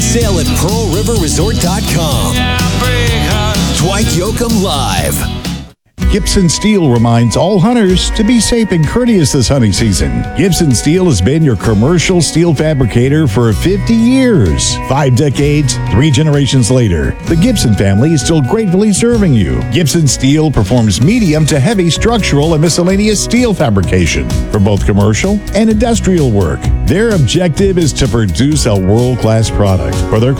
sale at PearlRiverResort.com. Dwight Yoakam Live. Gibson Steel reminds all hunters to be safe and courteous this hunting season. Gibson Steel has been your commercial steel fabricator for 50 years. 5 decades, 3 generations later, the Gibson family is still gratefully serving you. Gibson Steel performs medium to heavy structural and miscellaneous steel fabrication for both commercial and industrial work. Their objective is to produce a world-class product for their